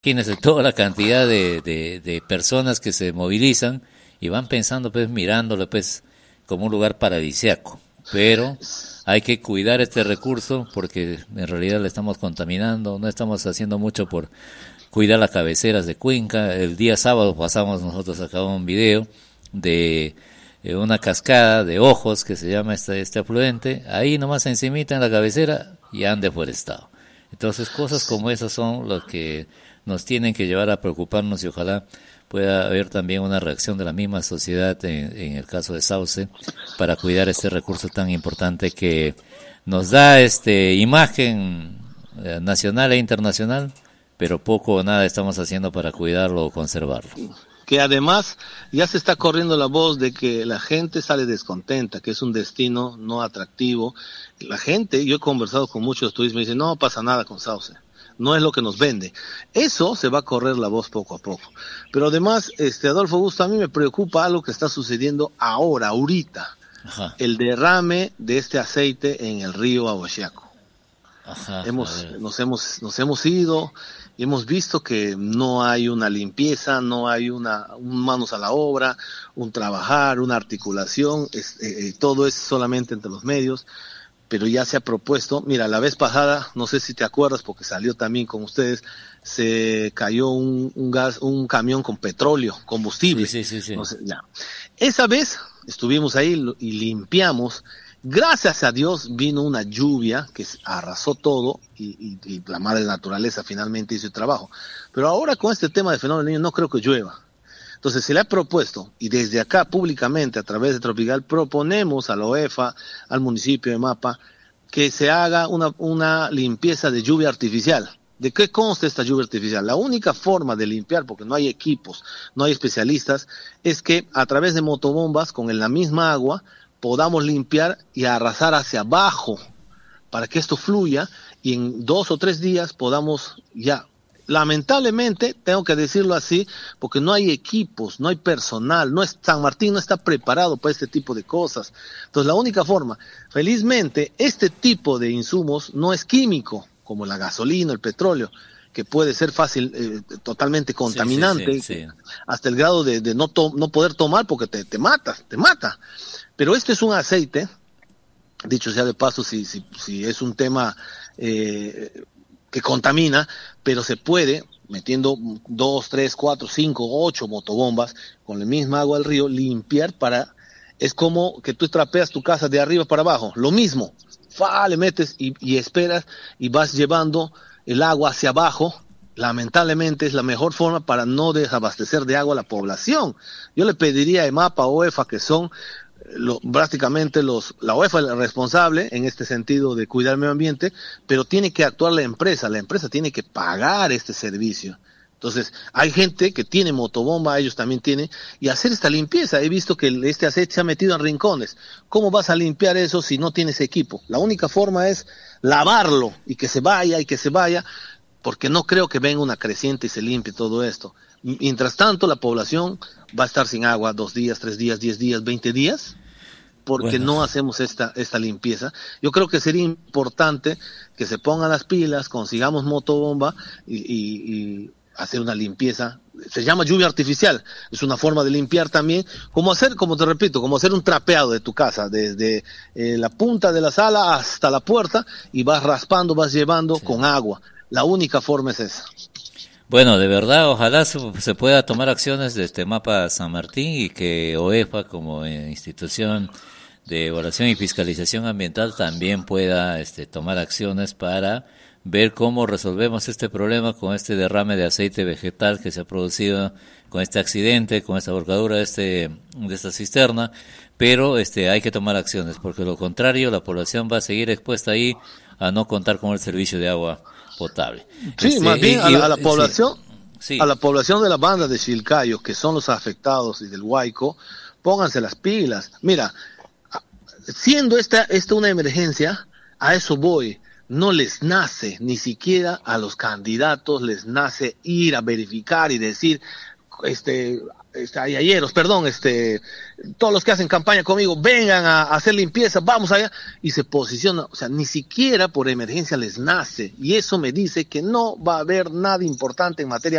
Imagínense toda la cantidad de personas que se movilizan y van pensando, pues, mirándolo, pues, como un lugar paradisiaco. Pero hay que cuidar este recurso porque en realidad le estamos contaminando, no estamos haciendo mucho por cuidar las cabeceras de Cuenca. El día sábado pasamos nosotros acá un video de una cascada de ojos que se llama este afluente, ahí nomás encimita en la cabecera y han deforestado. Entonces cosas como esas son las que nos tienen que llevar a preocuparnos y ojalá pueda haber también una reacción de la misma sociedad en el caso de Sauce para cuidar este recurso tan importante que nos da imagen nacional e internacional, pero poco o nada estamos haciendo para cuidarlo o conservarlo. Que además ya se está corriendo la voz de que la gente sale descontenta, que es un destino no atractivo. La gente, yo he conversado con muchos turistas, me dicen, no pasa nada con Sauce, no es lo que nos vende. Eso se va a correr la voz poco a poco. Pero además, Adolfo Augusto, a mí me preocupa algo que está sucediendo ahorita. Ajá. El derrame de este aceite en el río Ahuachiaco. Ajá, nos hemos ido y hemos visto que no hay una limpieza, no hay un manos a la obra, un trabajar, una articulación, todo es solamente entre los medios, pero ya se ha propuesto. Mira, la vez pasada, no sé si te acuerdas porque salió también con ustedes, se cayó un camión con petróleo, combustible. Sí. No sé, ya. Esa vez estuvimos ahí y limpiamos. Gracias a Dios vino una lluvia que arrasó todo y la madre naturaleza finalmente hizo el trabajo. Pero ahora con este tema de fenómeno del Niño no creo que llueva. Entonces se le ha propuesto, y desde acá públicamente a través de Tropical proponemos a la OEFA, al municipio de Mapa, que se haga una limpieza de lluvia artificial. ¿De qué consta esta lluvia artificial? La única forma de limpiar, porque no hay equipos, no hay especialistas, es que a través de motobombas, con la misma agua, podamos limpiar y arrasar hacia abajo para que esto fluya y en 2 o 3 días podamos ya. Lamentablemente, tengo que decirlo así, porque no hay equipos, no hay personal, San Martín no está preparado para este tipo de cosas. Entonces, la única forma, felizmente, este tipo de insumos no es químico, como la gasolina, el petróleo, que puede ser fácil, totalmente contaminante, sí. hasta el grado de no poder tomar porque te mata. Pero este es un aceite, dicho sea de paso, si es un tema que contamina, pero se puede, metiendo 2, 3, 4, 5, 8 motobombas, con la misma agua del río, limpiar es como que tú trapeas tu casa de arriba para abajo, lo mismo, le metes y esperas y vas llevando el agua hacia abajo. Lamentablemente es la mejor forma para no desabastecer de agua a la población. Yo le pediría a EMAPA, OEFA, que son prácticamente la OEFA es la responsable en este sentido de cuidar el medio ambiente, pero tiene que actuar la empresa tiene que pagar este servicio. Entonces, hay gente que tiene motobomba, ellos también tienen, y hacer esta limpieza. He visto que este aceite se ha metido en rincones. ¿Cómo vas a limpiar eso si no tienes equipo? La única forma es lavarlo y que se vaya, porque no creo que venga una creciente y se limpie todo esto. Mientras tanto, la población va a estar sin agua 2 días, 3 días, 10 días, 20 días, porque no hacemos esta limpieza. Yo creo que sería importante que se pongan las pilas, consigamos motobomba y hacer una limpieza. Se llama lluvia artificial, es una forma de limpiar también, como hacer un trapeado de tu casa, desde la punta de la sala hasta la puerta, y vas raspando, vas llevando con agua. La única forma es esa. Bueno, de verdad, ojalá se pueda tomar acciones de este Mapa San Martín y que OEFA como institución de evaluación y fiscalización ambiental también pueda tomar acciones para ver cómo resolvemos este problema con este derrame de aceite vegetal que se ha producido con este accidente, con esta volcadura de esta cisterna, pero hay que tomar acciones, porque lo contrario la población va a seguir expuesta ahí a no contar con el servicio de agua potable. Sí, más bien a la población, sí. A la población de la banda de Chilcayo, que son los afectados, y del Huayco, pónganse las pilas. Mira, siendo esta una emergencia, a eso voy. No les nace, ni siquiera a los candidatos les nace ir a verificar y decir, ayeros, perdón, todos los que hacen campaña conmigo, vengan a hacer limpieza, vamos allá, y se posiciona, o sea, ni siquiera por emergencia les nace, y eso me dice que no va a haber nada importante en materia